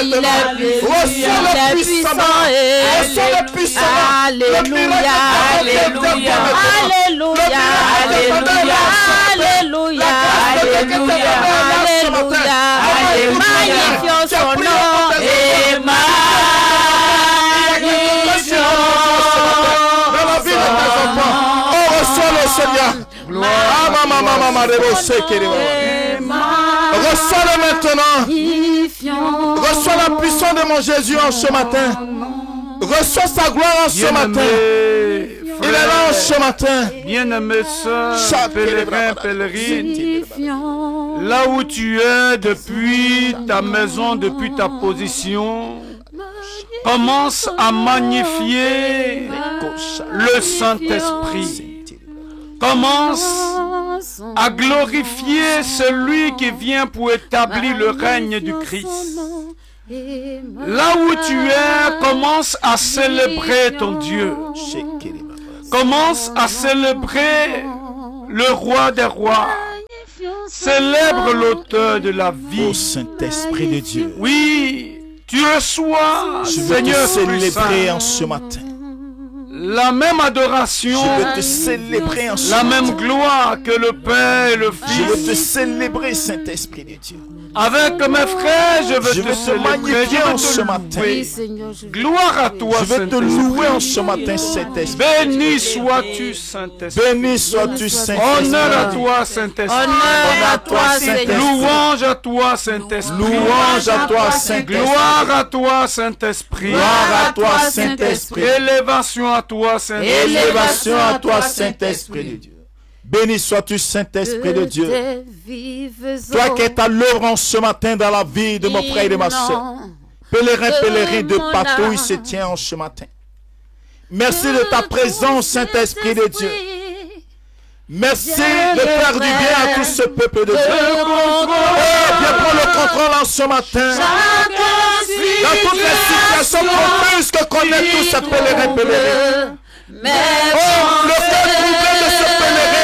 il est puissant. Reçois le puissant. Alléluia, alléluia, alléluia, alléluia, alléluia, alléluia, alléluia. Magnifions son nom et magnifions. Dans la vie de tes enfants, oh, reçois le Seigneur. Reçois-le maintenant. Reçois la puissance de mon Jésus en ce matin. Reçois sa gloire en ce matin. Il est là en ce matin. Bien-aimé sœur, pèlerin, pèlerine, là où tu es depuis ta maison, depuis ta position, commence à magnifier le Saint-Esprit. Commence à glorifier celui qui vient pour établir le règne du Christ. Là où tu es, commence à célébrer ton Dieu. Commence à célébrer le roi des rois. Célèbre l'auteur de la vie. Ô Saint-Esprit de Dieu. Oui, tu reçois, je veux Seigneur, te célébrer en ce matin. La même adoration, je veux te célébrer en ce la matin. même gloire que le Père et le Fils. Je veux te célébrer, Saint-Esprit de Dieu. Avec mes frères, je veux te célébrer. magnifier en ce matin. Gloire à toi, je veux te louer en ce matin, Saint-Esprit. Béni sois-tu, Saint-Esprit. Béni sois-tu, Saint-Esprit. Honneur à toi, Saint-Esprit. Honneur à toi, Saint-Esprit. Louange à toi, Saint-Esprit. Louange à toi, Saint-Esprit. Gloire à toi, Saint-Esprit. Gloire à toi, Saint-Esprit. Élévation à toi, Saint-Esprit. Élévation à toi, Saint-Esprit de Dieu. Béni sois-tu, Saint-Esprit de Dieu. Toi qui es à l'œuvre en ce matin dans la vie de mon frère et de ma soeur. Pèlerin, pèlerin de partout où il se tient en ce matin. Merci de ta présence, Saint-Esprit de Dieu. Merci de faire du bien à tout ce peuple de Dieu. Oh, viens prendre le contrôle en ce matin. Dans toutes les situations confuses que connaît tous ces pèlerins, pèlerins. Oh,